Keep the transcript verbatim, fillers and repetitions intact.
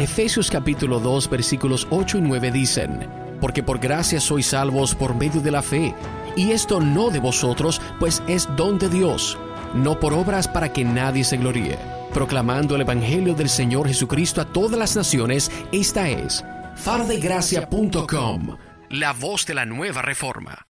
Efesios capítulo dos versículos ocho y nueve dicen: porque por gracia sois salvos por medio de la fe, y esto no de vosotros, pues es don de Dios, no por obras para que nadie se gloríe. Proclamando el Evangelio del Señor Jesucristo a todas las naciones, esta es faro de gracia punto com, la voz de la nueva reforma.